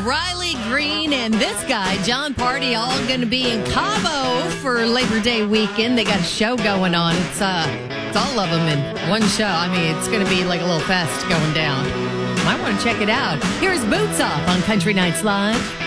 Riley Green and this guy, John Party, all going to be in Cabo for Labor Day weekend. They got a show going on. It's all of them in one show. I mean, it's going to be like a little fest going down. Might want to check it out. Here's Boots Off on Country Nights Live.